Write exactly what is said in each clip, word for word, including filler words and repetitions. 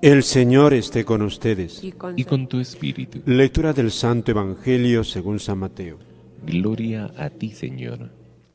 El Señor esté con ustedes. y con, y con tu espíritu. Lectura del Santo Evangelio según San Mateo. Gloria a ti, Señor.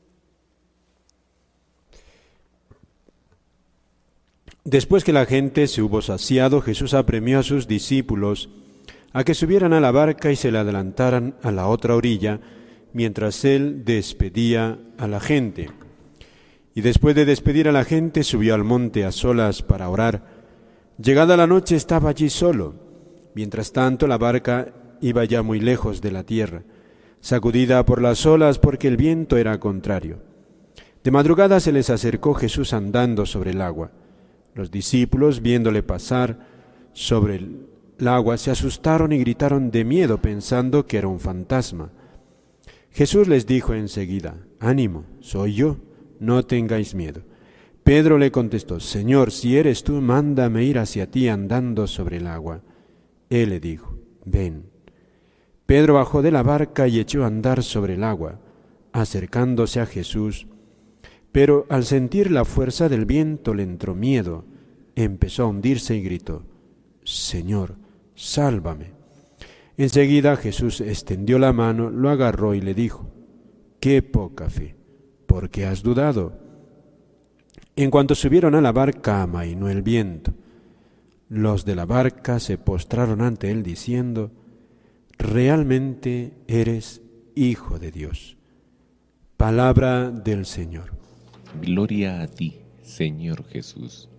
Después que la gente se hubo saciado, Jesús apremió a sus discípulos a que subieran a la barca y se le adelantaran a la otra orilla, mientras él despedía a la gente. Y después de despedir a la gente, subió al monte a solas para orar. Llegada la noche estaba allí solo. Mientras tanto, la barca iba ya muy lejos de la tierra, sacudida por las olas porque el viento era contrario. De madrugada se les acercó Jesús andando sobre el agua. Los discípulos, viéndole pasar sobre el agua, se asustaron y gritaron de miedo, pensando que era un fantasma. Jesús les dijo enseguida: «Ánimo, soy yo, no tengáis miedo». Pedro le contestó: «Señor, si eres tú, mándame ir hacia ti andando sobre el agua». Él le dijo: «Ven». Pedro bajó de la barca y echó a andar sobre el agua, acercándose a Jesús. Pero al sentir la fuerza del viento le entró miedo, empezó a hundirse y gritó: «Señor, sálvame». Enseguida Jesús extendió la mano, lo agarró y le dijo: «Qué poca fe, ¿por qué has dudado?». En cuanto subieron a la barca, amainó el viento. Los de la barca se postraron ante él diciendo: «Realmente eres Hijo de Dios». Palabra del Señor. Gloria a ti, Señor Jesús.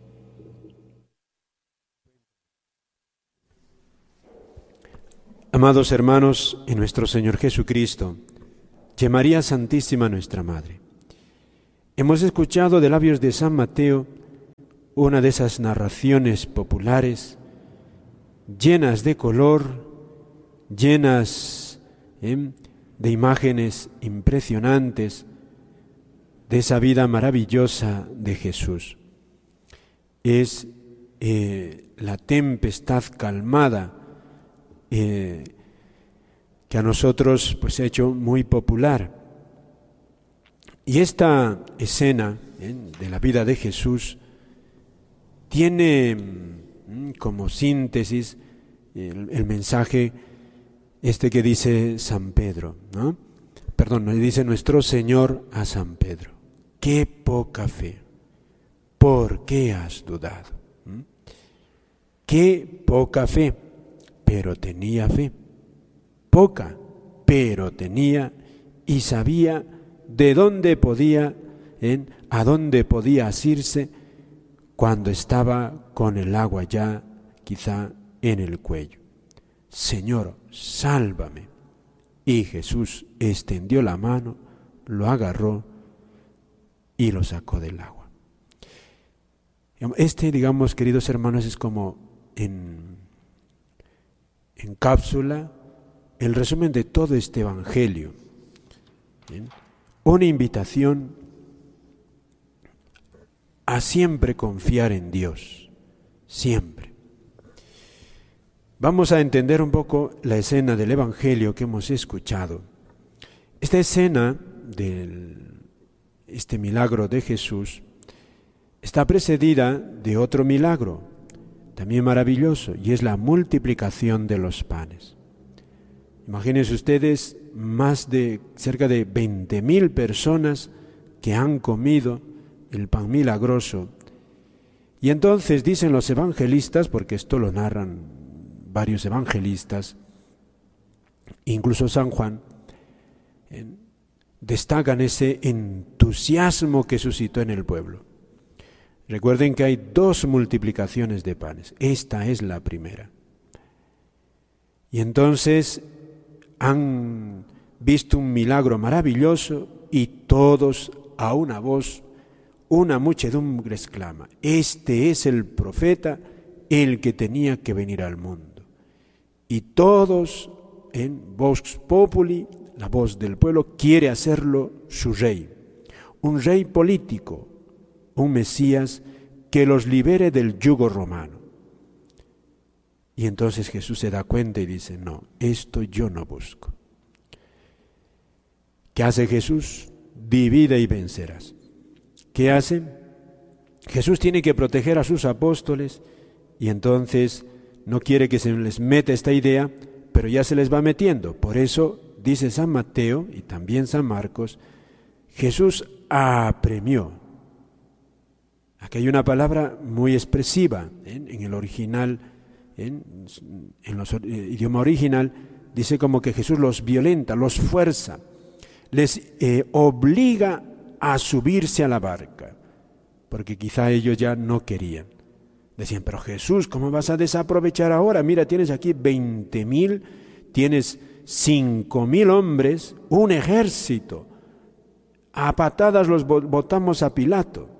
Amados hermanos, en nuestro Señor Jesucristo, y María Santísima nuestra Madre, hemos escuchado de labios de San Mateo una de esas narraciones populares llenas de color, llenas ¿eh? de imágenes impresionantes de esa vida maravillosa de Jesús. Es eh, la tempestad calmada eh, que a nosotros pues ha hecho muy popular. Y esta escena ¿eh? de la vida de Jesús tiene mm, como síntesis el, el mensaje este que dice San Pedro, ¿no? Perdón, le dice nuestro Señor a San Pedro: «Qué poca fe, ¿por qué has dudado?». ¿Mm? Qué poca fe, pero tenía fe. Poca, pero tenía y sabía de dónde podía, ¿eh? a dónde podía asirse cuando estaba con el agua ya quizá en el cuello. «Señor, sálvame». Y Jesús extendió la mano, lo agarró y lo sacó del agua. Este, digamos, queridos hermanos, es como en, en cápsula el resumen de todo este Evangelio. ¿Bien? Una invitación a siempre confiar en Dios, siempre. Vamos a entender un poco la escena del Evangelio que hemos escuchado. Esta escena de este milagro de Jesús está precedida de otro milagro, también maravilloso, y es la multiplicación de los panes. Imagínense ustedes más de cerca de veinte mil personas que han comido el pan milagroso. Y entonces dicen los evangelistas, porque esto lo narran varios evangelistas, incluso San Juan, eh, destacan ese entusiasmo que suscitó en el pueblo. Recuerden que hay dos multiplicaciones de panes, esta es la primera. Y entonces han visto un milagro maravilloso y todos a una voz, una muchedumbre exclama: «Este es el profeta, el que tenía que venir al mundo». Y todos en Vox Populi, la voz del pueblo, quiere hacerlo su rey, un rey político, un Mesías que los libere del yugo romano. Y entonces Jesús se da cuenta y dice: «No, esto yo no busco». ¿Qué hace Jesús? Divide y vencerás. ¿Qué hace? Jesús tiene que proteger a sus apóstoles y entonces no quiere que se les meta esta idea, pero ya se les va metiendo. Por eso dice San Mateo y también San Marcos, Jesús apremió. Aquí hay una palabra muy expresiva, ¿eh? En el original, ¿eh? en los, el idioma original, dice como que Jesús los violenta, los fuerza, les eh, obliga a subirse a la barca, porque quizá ellos ya no querían. Decían, pero Jesús, ¿cómo vas a desaprovechar ahora? Mira, tienes aquí veinte mil, tienes cinco mil hombres, un ejército. A patadas los botamos a Pilato.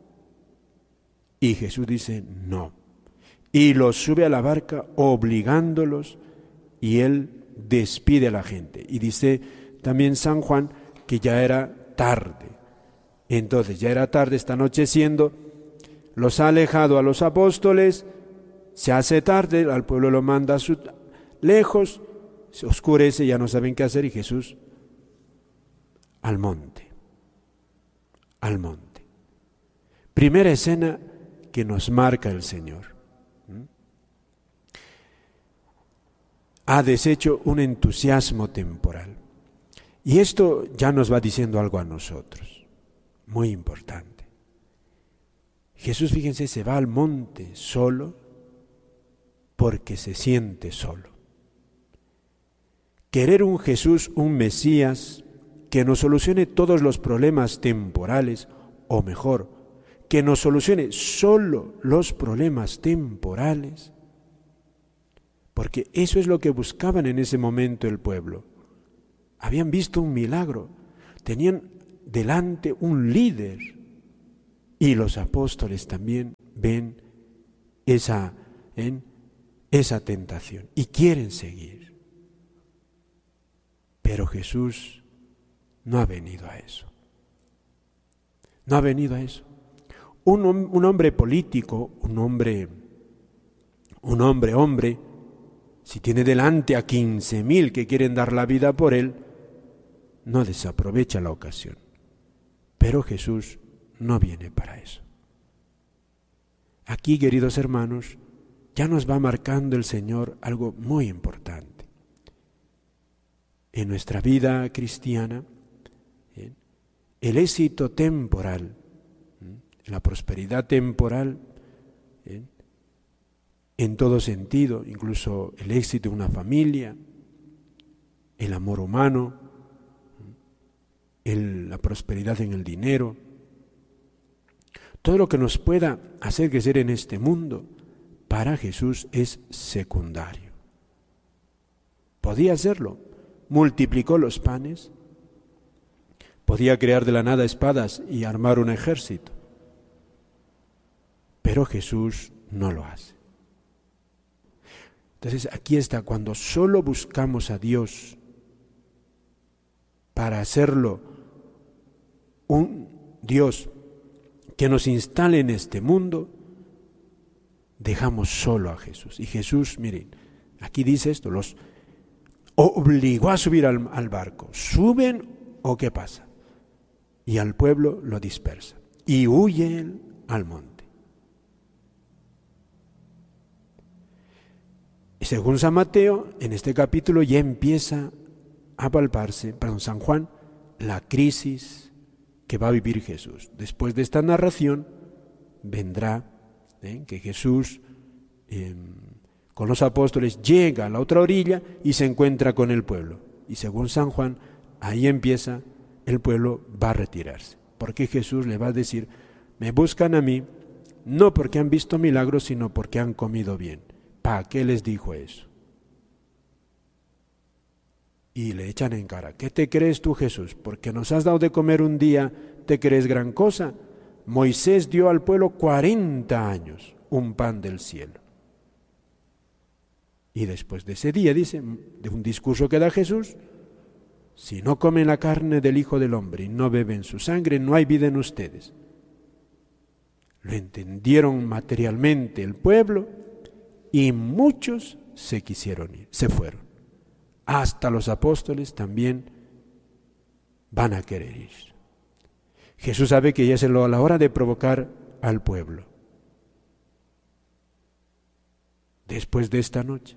Y Jesús dice, no. Y los sube a la barca obligándolos, y él despide a la gente. Y dice también San Juan que ya era tarde. Entonces ya era tarde, está anocheciendo, los ha alejado a los apóstoles, se hace tarde, al pueblo lo manda a su, lejos, se oscurece, ya no saben qué hacer, y Jesús al monte, al monte. Primera escena que nos marca el Señor. Ha deshecho un entusiasmo temporal. Y esto ya nos va diciendo algo a nosotros, muy importante. Jesús, fíjense, se va al monte solo porque se siente solo. Querer un Jesús, un Mesías, que nos solucione todos los problemas temporales, o mejor, que nos solucione solo los problemas temporales, porque eso es lo que buscaban en ese momento el pueblo. Habían visto un milagro, tenían delante un líder, y los apóstoles también ven esa, ¿eh? esa tentación y quieren seguir. Pero Jesús no ha venido a eso. No ha venido a eso. Un, un hombre político, un hombre, un hombre, hombre, si tiene delante a quince mil que quieren dar la vida por él, no desaprovecha la ocasión. Pero Jesús no viene para eso. Aquí, queridos hermanos, ya nos va marcando el Señor algo muy importante. En nuestra vida cristiana, el éxito temporal, la prosperidad temporal, en todo sentido, incluso el éxito de una familia, el amor humano, el, la prosperidad en el dinero, todo lo que nos pueda hacer crecer en este mundo, para Jesús es secundario. Podía hacerlo, multiplicó los panes, podía crear de la nada espadas y armar un ejército, pero Jesús no lo hace. Entonces aquí está, cuando solo buscamos a Dios para hacerlo un Dios que nos instale en este mundo, dejamos solo a Jesús. Y Jesús, miren, aquí dice esto, los obligó a subir al, al barco. ¿Suben o qué pasa? Y al pueblo lo dispersa. Y huye él al monte. Y según San Mateo, en este capítulo ya empieza a palparse, perdón, San Juan, la crisis que va a vivir Jesús. Después de esta narración vendrá ¿eh? que Jesús eh, con los apóstoles llega a la otra orilla y se encuentra con el pueblo. Y según San Juan, ahí empieza, el pueblo va a retirarse. Porque Jesús le va a decir, me buscan a mí, no porque han visto milagros, sino porque han comido bien. ¿Para qué les dijo eso? Y le echan en cara, ¿qué te crees tú, Jesús? Porque nos has dado de comer un día, ¿te crees gran cosa? Moisés dio al pueblo cuarenta años un pan del cielo. Y después de ese día, dice, de un discurso que da Jesús, si no comen la carne del Hijo del Hombre y no beben su sangre, no hay vida en ustedes. Lo entendieron materialmente el pueblo y muchos se quisieron ir, se fueron. Hasta los apóstoles también van a querer ir. Jesús sabe que ya es la hora de provocar al pueblo. después de esta noche.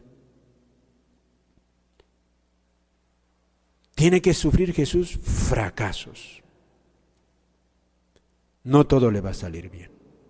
Tiene que sufrir Jesús fracasos. No todo le va a salir bien.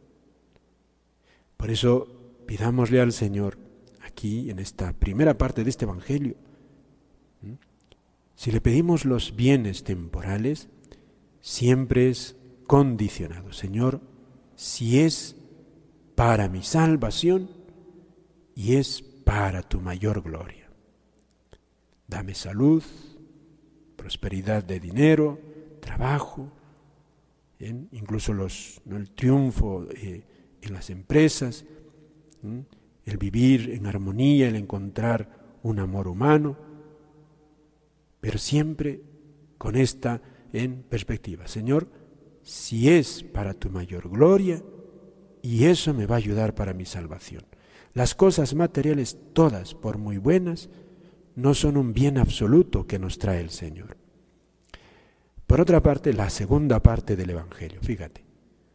Por eso pidámosle al Señor, aquí en esta primera parte de este Evangelio, ¿sí? Si le pedimos los bienes temporales, siempre es condicionado. Señor, si es para mi salvación y es para tu mayor gloria. Dame salud, prosperidad de dinero, trabajo, ¿bien? Incluso los, ¿no? el triunfo eh, en las empresas, ¿sí? El vivir en armonía, el encontrar un amor humano, pero siempre con esta en perspectiva. Señor, si es para tu mayor gloria, y eso me va a ayudar para mi salvación. Las cosas materiales, todas, por muy buenas, no son un bien absoluto que nos trae el Señor. Por otra parte, la segunda parte del Evangelio, fíjate.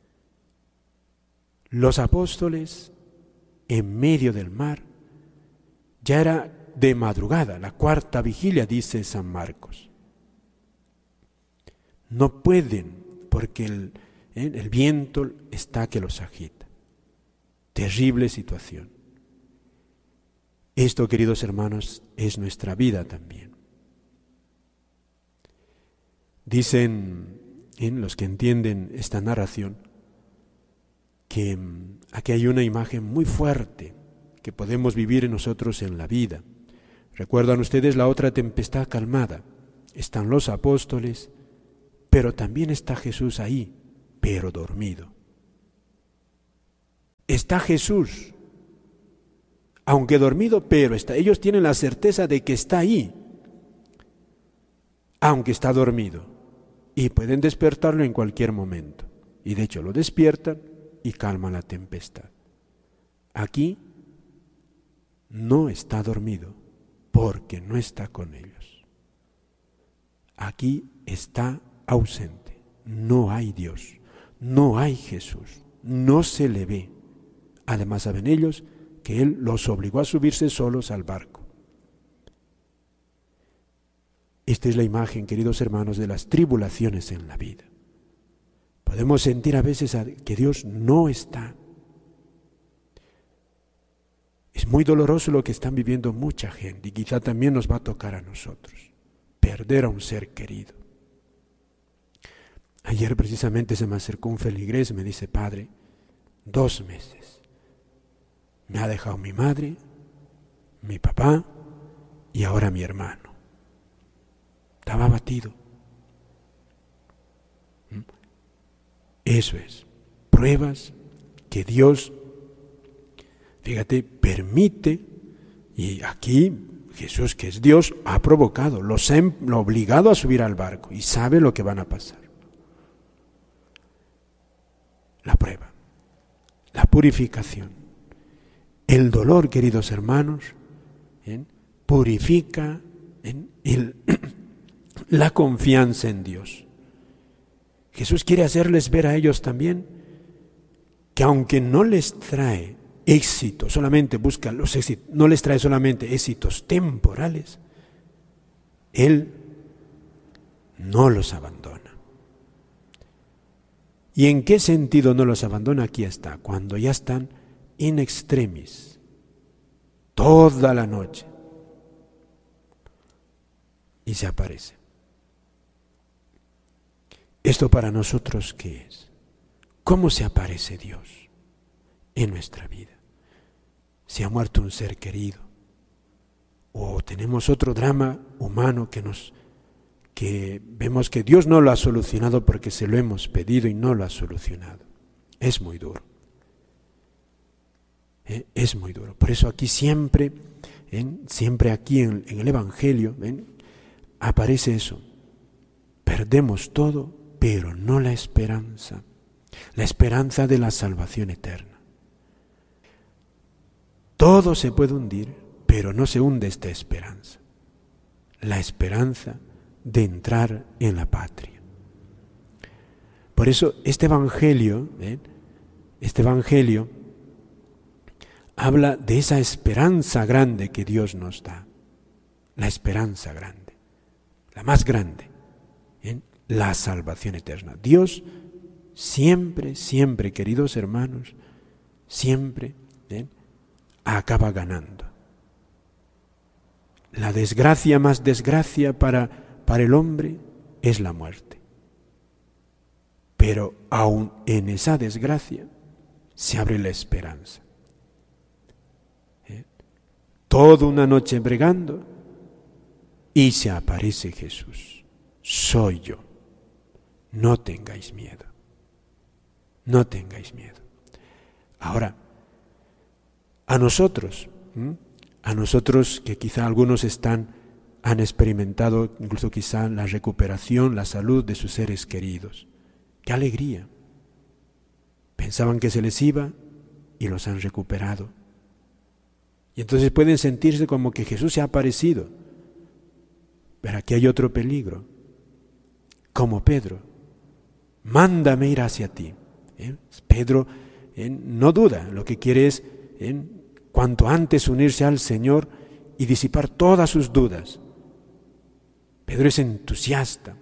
Los apóstoles, en medio del mar, ya era de madrugada, la cuarta vigilia, dice San Marcos. No pueden, porque el, ¿eh? el viento está que los agita. Terrible situación. Esto, queridos hermanos, es nuestra vida también. Dicen en los que entienden esta narración que aquí hay una imagen muy fuerte que podemos vivir en nosotros en la vida. ¿Recuerdan ustedes la otra tempestad calmada? Están los apóstoles, pero también está Jesús ahí, pero dormido. Está Jesús, aunque dormido, pero está. Ellos tienen la certeza de que está ahí, aunque está dormido, y pueden despertarlo en cualquier momento. Y de hecho lo despiertan y calman la tempestad. Aquí no está dormido, porque no está con ellos. Aquí está ausente. No hay Dios, no hay Jesús, no se le ve. Además saben ellos que Él los obligó a subirse solos al barco. Esta es la imagen, queridos hermanos, de las tribulaciones en la vida. Podemos sentir a veces que Dios no está. Es muy doloroso lo que están viviendo mucha gente y quizá también nos va a tocar a nosotros, perder a un ser querido. Ayer precisamente se me acercó un feligrés y me dice: padre, dos meses me ha dejado mi madre, mi papá y ahora mi hermano. Estaba abatido. Eso es, pruebas que Dios, fíjate, permite, y aquí Jesús, que es Dios, ha provocado, los ha, lo ha obligado a subir al barco y sabe lo que van a pasar. La prueba, la purificación, el dolor, queridos hermanos, ¿eh? purifica ¿eh? el, la confianza en Dios. Jesús quiere hacerles ver a ellos también que aunque no les trae éxito, solamente busca los éxitos, no les trae solamente éxitos temporales, Él no los abandona. ¿Y en qué sentido no los abandona? Aquí está, cuando ya están in extremis, toda la noche, y se aparece. ¿Esto para nosotros qué es? ¿Cómo se aparece Dios en nuestra vida? Si ha muerto un ser querido, o tenemos otro drama humano que nos que vemos que Dios no lo ha solucionado porque se lo hemos pedido y no lo ha solucionado. Es muy duro. ¿Eh? Es muy duro. Por eso aquí siempre, ¿eh? siempre aquí en, en el Evangelio, ¿eh? aparece eso. Perdemos todo, pero no la esperanza. La esperanza de la salvación eterna. Todo se puede hundir, pero no se hunde esta esperanza. La esperanza de entrar en la patria. Por eso este Evangelio, ¿eh? este Evangelio habla de esa esperanza grande que Dios nos da. La esperanza grande, la más grande, ¿eh? La salvación eterna. Dios siempre, siempre, queridos hermanos, siempre ¿eh? acaba ganando. La desgracia más desgracia para, para el hombre es la muerte. Pero aún en esa desgracia se abre la esperanza. ¿Eh? Toda una noche bregando y se aparece Jesús. Soy yo. No tengáis miedo. No tengáis miedo. Ahora, a nosotros, ¿m? a nosotros que quizá algunos están, han experimentado incluso quizá la recuperación, la salud de sus seres queridos. ¡Qué alegría! Pensaban que se les iba y los han recuperado. Y entonces pueden sentirse como que Jesús se ha aparecido. Pero aquí hay otro peligro. Como Pedro, mándame ir hacia ti. ¿Eh? Pedro ¿eh? no duda, lo que quiere es ¿eh? cuanto antes unirse al Señor y disipar todas sus dudas. Pedro es entusiasta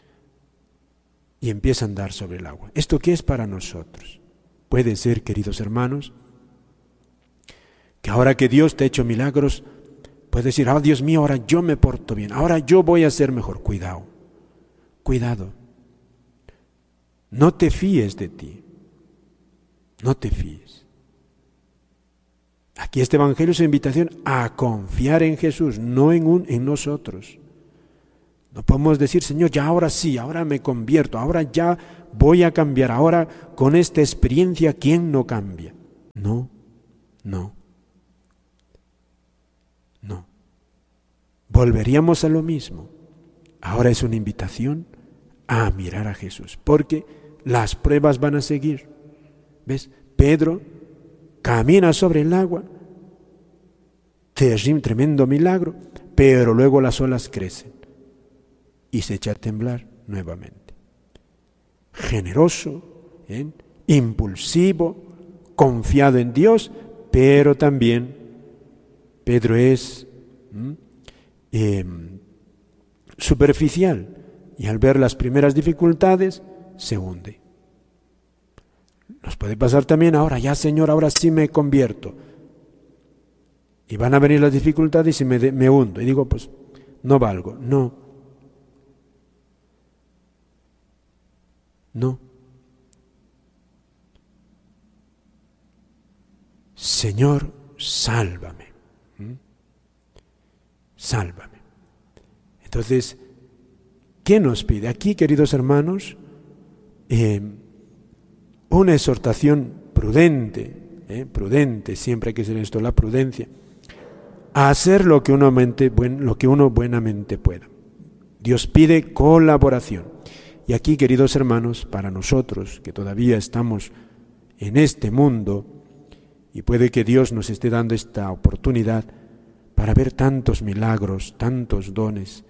y empieza a andar sobre el agua. ¿Esto qué es para nosotros? Puede ser, queridos hermanos, que ahora que Dios te ha hecho milagros, puedes decir, ah, Dios mío, ahora yo me porto bien, ahora yo voy a ser mejor. Cuidado, cuidado. No te fíes de ti, no te fíes. Aquí este Evangelio es una invitación a confiar en Jesús, no en, un, en nosotros. No podemos decir, Señor, ya ahora sí, ahora me convierto, ahora ya voy a cambiar, ahora con esta experiencia, ¿quién no cambia? No, no, no. Volveríamos a lo mismo. Ahora es una invitación a mirar a Jesús, porque las pruebas van a seguir. ¿Ves? Pedro camina sobre el agua, tremendo milagro, pero luego las olas crecen y se echa a temblar nuevamente. Generoso, ¿eh? impulsivo, confiado en Dios, pero también Pedro es ¿m? Eh, superficial y al ver las primeras dificultades se hunde. Nos puede pasar también ahora, ya Señor, ahora sí me convierto. Y van a venir las dificultades y me, de, me hundo. Y digo, pues, no valgo. No. No. Señor, sálvame. ¿Mm? Sálvame. Entonces, ¿qué nos pide? Aquí, queridos hermanos, eh, una exhortación prudente, eh, prudente, siempre hay que ser esto, la prudencia, a hacer lo que uno, mente, buen, lo que uno buenamente pueda. Dios pide colaboración. Y aquí, queridos hermanos, para nosotros que todavía estamos en este mundo, y puede que Dios nos esté dando esta oportunidad para ver tantos milagros, tantos dones,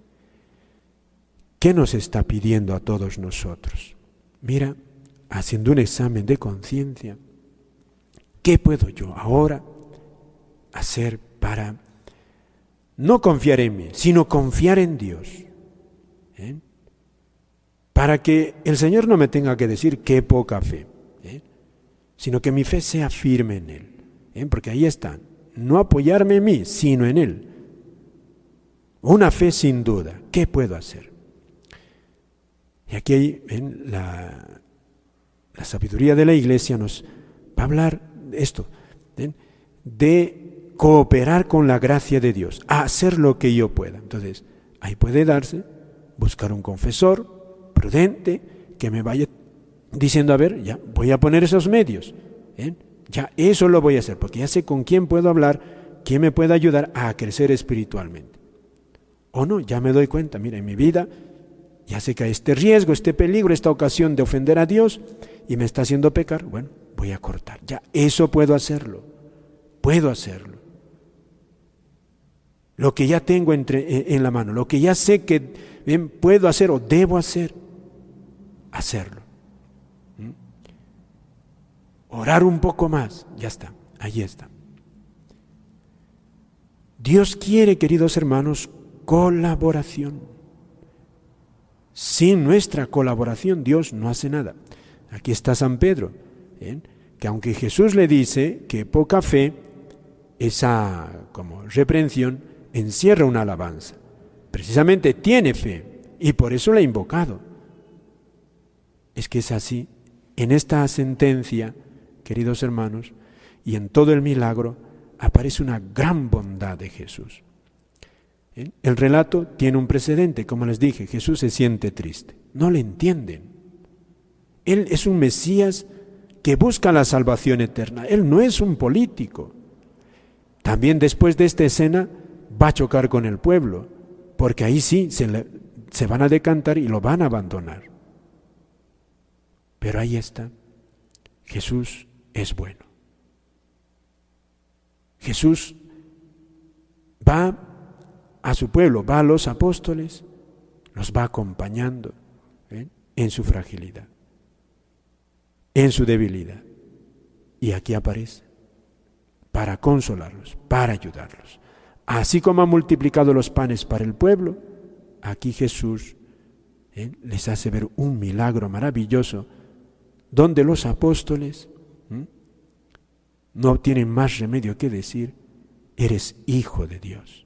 ¿qué nos está pidiendo a todos nosotros? Mira, haciendo un examen de conciencia, ¿qué puedo yo ahora hacer para no confiar en mí, sino confiar en Dios? ¿Eh? Para que el Señor no me tenga que decir qué poca fe, ¿eh? sino que mi fe sea firme en Él. ¿Eh? Porque ahí está, no apoyarme en mí, sino en Él. Una fe sin duda, ¿qué puedo hacer? Y aquí hay, en la, la sabiduría de la Iglesia nos va a hablar de esto, ¿eh? de cooperar con la gracia de Dios, a hacer lo que yo pueda. Entonces, ahí puede darse, buscar un confesor prudente que me vaya diciendo, a ver, ya voy a poner esos medios, ¿eh? ya eso lo voy a hacer, porque ya sé con quién puedo hablar, quién me puede ayudar a crecer espiritualmente. O no, ya me doy cuenta, mira, en mi vida ya sé que hay este riesgo, este peligro, esta ocasión de ofender a Dios y me está haciendo pecar, bueno, voy a cortar, ya eso puedo hacerlo, puedo hacerlo. Lo que ya tengo entre, en la mano, lo que ya sé que bien puedo hacer o debo hacer, hacerlo. ¿Mm? Orar un poco más, ya está, ahí está. Dios quiere, queridos hermanos, colaboración. Sin nuestra colaboración Dios no hace nada. Aquí está San Pedro, ¿eh? que aunque Jesús le dice que poca fe, esa como reprensión encierra una alabanza. Precisamente tiene fe y por eso la ha invocado. Es que es así. En esta sentencia, queridos hermanos, y en todo el milagro, aparece una gran bondad de Jesús. ¿Eh? El relato tiene un precedente, como les dije, Jesús se siente triste. No le entienden. Él es un Mesías que busca la salvación eterna. Él no es un político. También después de esta escena va a chocar con el pueblo, porque ahí sí se, le, se van a decantar y lo van a abandonar. Pero ahí está. Jesús es bueno. Jesús va a su pueblo, va a los apóstoles, los va acompañando ¿eh? en su fragilidad, en su debilidad. Y aquí aparece para consolarlos, para ayudarlos. Así como ha multiplicado los panes para el pueblo, aquí Jesús ¿eh? les hace ver un milagro maravilloso donde los apóstoles ¿eh? no tienen más remedio que decir, eres hijo de Dios.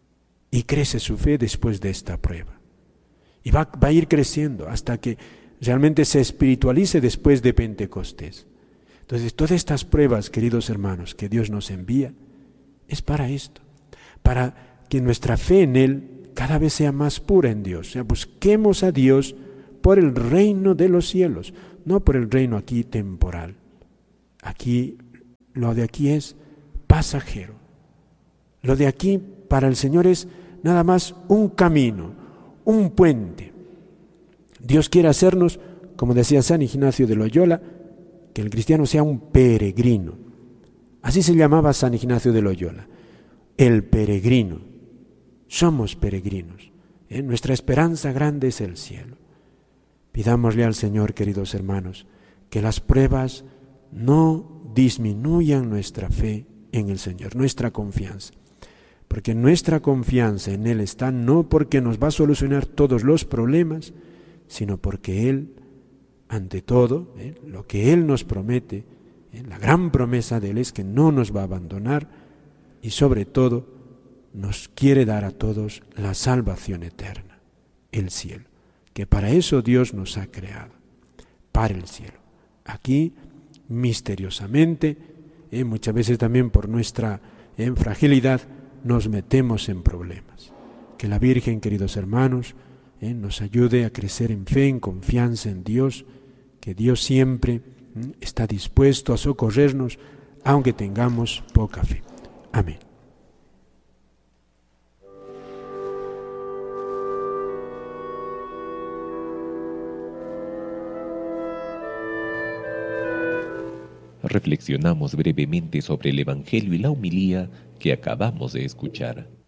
Y crece su fe después de esta prueba. Y va, va a ir creciendo hasta que realmente se espiritualice después de Pentecostés. Entonces, todas estas pruebas, queridos hermanos, que Dios nos envía, es para esto, para que nuestra fe en Él cada vez sea más pura en Dios. O sea, busquemos a Dios por el reino de los cielos, no por el reino aquí temporal. Aquí, lo de aquí es pasajero. Lo de aquí para el Señor es nada más un camino, un puente. Dios quiere hacernos, como decía San Ignacio de Loyola, que el cristiano sea un peregrino. Así se llamaba San Ignacio de Loyola, el peregrino. Somos peregrinos. ¿eh? Nuestra esperanza grande es el cielo. Pidámosle al Señor, queridos hermanos, que las pruebas no disminuyan nuestra fe en el Señor, nuestra confianza. Porque nuestra confianza en Él está no porque nos va a solucionar todos los problemas, sino porque Él, ante todo, ¿eh? lo que Él nos promete, ¿eh? la gran promesa de Él es que no nos va a abandonar y sobre todo nos quiere dar a todos la salvación eterna, el cielo, que para eso Dios nos ha creado, para el cielo. Aquí, misteriosamente, ¿eh? muchas veces también por nuestra ¿eh? fragilidad, nos metemos en problemas. Que la Virgen, queridos hermanos, ¿eh? nos ayude a crecer en fe, en confianza en Dios, que Dios siempre ¿eh? está dispuesto a socorrernos, aunque tengamos poca fe. Amén. Reflexionamos brevemente sobre el Evangelio y la homilía que acabamos de escuchar.